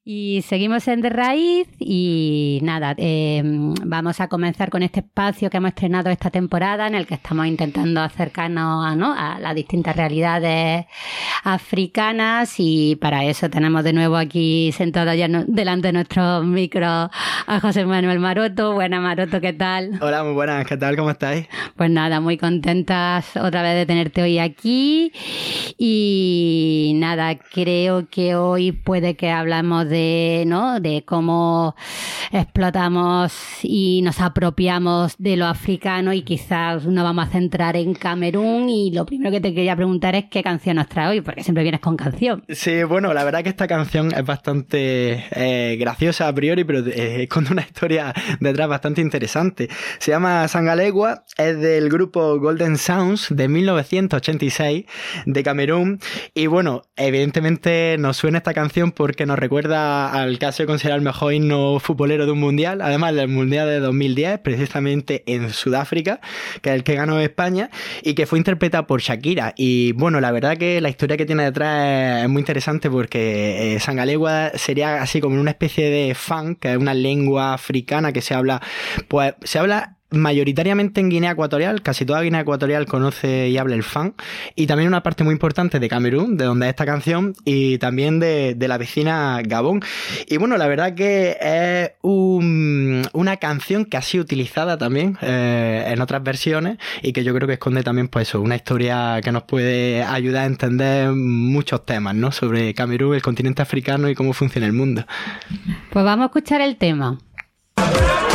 Y seguimos en De Raíz y nada, vamos a comenzar con este espacio que hemos estrenado esta temporada en el que estamos intentando acercarnos a las distintas realidades africanas, y para eso tenemos de nuevo aquí sentado ya delante de nuestros micros a José Manuel Maroto. Buenas, Maroto, ¿qué tal? Hola, muy buenas, ¿qué tal? ¿Cómo estáis? Pues nada, muy contentas otra vez de tenerte hoy aquí y nada, creo que hoy puede que hablamos de cómo explotamos y nos apropiamos de lo africano, y quizás nos vamos a centrar en Camerún. Y lo primero que te quería preguntar es qué canción nos trae hoy, porque siempre vienes con canción. Sí, bueno, la verdad que esta canción es bastante graciosa a priori, pero con una historia detrás bastante interesante. Se llama Sangalegua, es del grupo Golden Sounds de 1986 de Camerún, y bueno, evidentemente nos suena esta canción porque nos recuerda al que ha sido considerado el mejor himno futbolero de un mundial, además del mundial de 2010, precisamente en Sudáfrica, que es el que ganó España, y que fue interpretada por Shakira. Y bueno, la verdad que la historia que tiene detrás es muy interesante porque Sangalegua sería así como una especie de fang, que es una lengua africana que se habla mayoritariamente en Guinea Ecuatorial. Casi toda Guinea Ecuatorial conoce y habla el fang, y también una parte muy importante de Camerún, de donde es esta canción, y también de la vecina Gabón. Y bueno, la verdad que es una canción que ha sido utilizada también en otras versiones, y que yo creo que esconde también pues eso, una historia que nos puede ayudar a entender muchos temas, ¿no?, sobre Camerún, el continente africano y cómo funciona el mundo. Pues vamos a escuchar el tema.